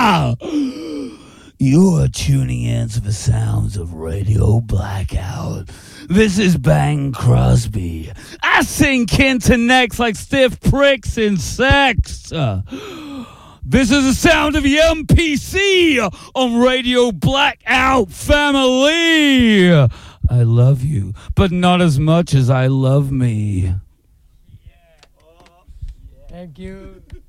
You are tuning in to the sounds of Radio Blackout. This is Bang Crosby. I sink into necks like stiff pricks in sex. This is the sound of the MPC on Radio Blackout family. I love you, but not as much as I love me. Thank you.